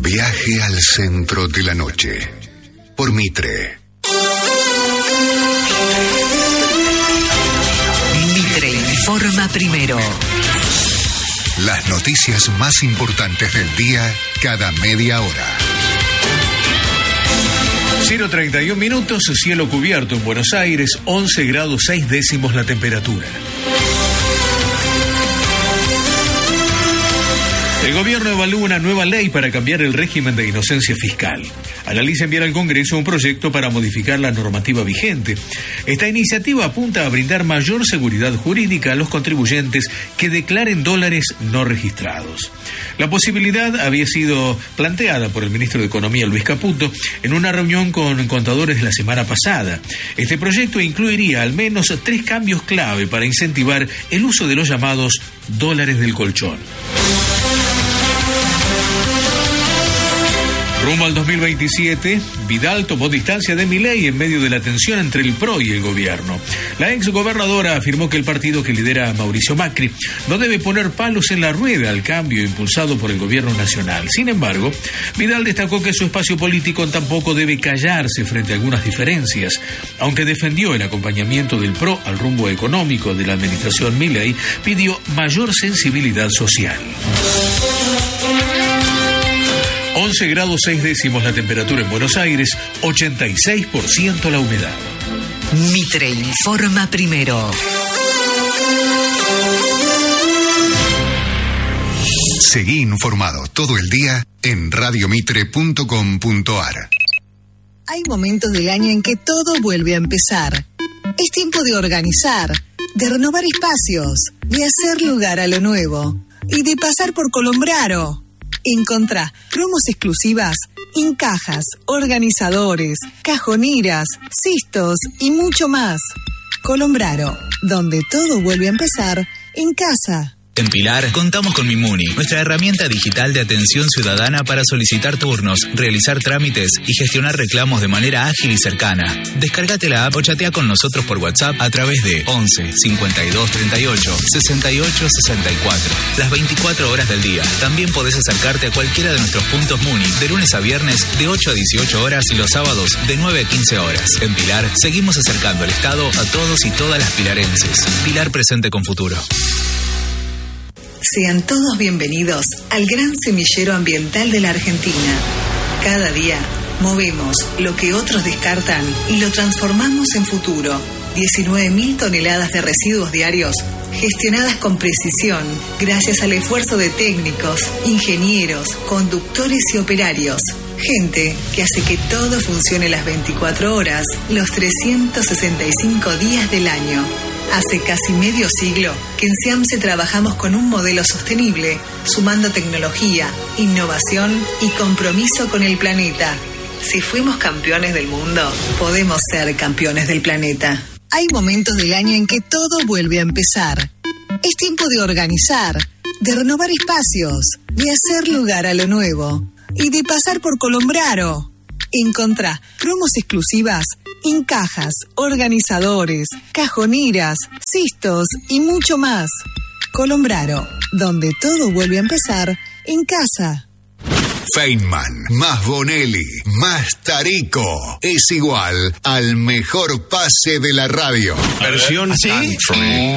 Viaje al centro de la noche. Por Mitre. Mitre informa primero. Las noticias más importantes del día cada media hora. 0:31 minutos, cielo cubierto en Buenos Aires, 11 grados 6 décimos la temperatura. El gobierno evalúa una nueva ley para cambiar el régimen de inocencia fiscal. Analiza enviar al Congreso un proyecto para modificar la normativa vigente. Esta iniciativa apunta a brindar mayor seguridad jurídica a los contribuyentes que declaren dólares no registrados. La posibilidad había sido planteada por el ministro de Economía, Luis Caputo, en una reunión con contadores la semana pasada. Este proyecto incluiría al menos 3 cambios clave para incentivar el uso de los llamados dólares del colchón. Rumbo al 2027, Vidal tomó distancia de Milei en medio de la tensión entre el PRO y el gobierno. La exgobernadora afirmó que el partido que lidera Mauricio Macri no debe poner palos en la rueda al cambio impulsado por el gobierno nacional. Sin embargo, Vidal destacó que su espacio político tampoco debe callarse frente a algunas diferencias. Aunque defendió el acompañamiento del PRO al rumbo económico de la administración Milei, pidió mayor sensibilidad social. 11 grados 6 décimos la temperatura en Buenos Aires, 86% la humedad. Mitre informa primero. Seguí informado todo el día en radiomitre.com.ar. Hay momentos del año en que todo vuelve a empezar. Es tiempo de organizar, de renovar espacios, de hacer lugar a lo nuevo y de pasar por Colombraro. Encontrá promos exclusivas en cajas, organizadores, cajoneras, cistos y mucho más. Colombraro, donde todo vuelve a empezar en casa. En Pilar contamos con Mimuni, nuestra herramienta digital de atención ciudadana para solicitar turnos, realizar trámites y gestionar reclamos de manera ágil y cercana. Descárgate la app o chatea con nosotros por WhatsApp a través de 11 52 38 68 64. Las 24 horas del día. También podés acercarte a cualquiera de nuestros puntos Muni de lunes a viernes de 8 a 18 horas y los sábados de 9 a 15 horas. En Pilar seguimos acercando el Estado a todos y todas las pilarenses. Pilar presente con futuro. Sean todos bienvenidos al gran semillero ambiental de la Argentina. Cada día movemos lo que otros descartan y lo transformamos en futuro. 19.000 toneladas de residuos diarios gestionadas con precisión gracias al esfuerzo de técnicos, ingenieros, conductores y operarios. Gente que hace que todo funcione las 24 horas, los 365 días del año. Hace casi medio siglo que en SIAMSE trabajamos con un modelo sostenible, sumando tecnología, innovación y compromiso con el planeta. Si fuimos campeones del mundo, podemos ser campeones del planeta. Hay momentos del año en que todo vuelve a empezar. Es tiempo de organizar, de renovar espacios, de hacer lugar a lo nuevo y de pasar por Colombraro. Encontrá promos exclusivas en cajas, organizadores, cajoneras, cistos y mucho más. Colombraro, donde todo vuelve a empezar en casa. Feynman, más Bonelli, más Tarico, es igual al mejor pase de la radio. Versión country.